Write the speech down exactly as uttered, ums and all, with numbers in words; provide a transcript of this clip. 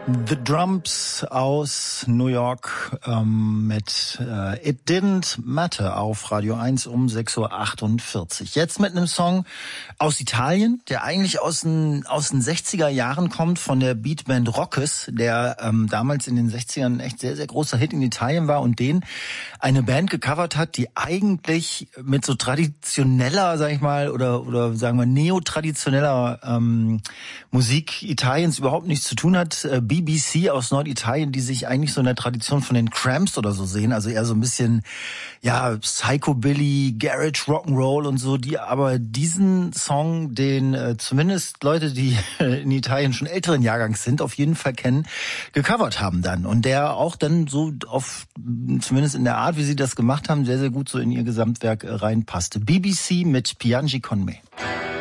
The Drums aus New York ähm, mit äh, It Didn't Matter auf Radio eins um sechs Uhr achtundvierzig. Jetzt mit einem Song aus Italien, der eigentlich aus den, aus den sechziger Jahren kommt, von der Beatband Rockes, der ähm, damals in den sechzigern ein echt sehr, sehr großer Hit in Italien war und den eine Band gecovert hat, die eigentlich mit so traditioneller, sag ich mal, oder oder sagen wir neotraditioneller ähm, Musik Italiens überhaupt nichts zu tun hat. Äh, B B C aus Norditalien, die sich eigentlich so in der Tradition von den Cramps oder so sehen, also eher so ein bisschen, ja, Psychobilly, Garage, Rock'n'Roll und so, die aber diesen Song, den äh, zumindest Leute, die äh, in Italien schon älteren Jahrgangs sind, auf jeden Fall kennen, gecovert haben dann. Und der auch dann so auf, zumindest in der Art, wie sie das gemacht haben, sehr, sehr gut so in ihr Gesamtwerk äh, reinpasste. B B C mit Piangi con me.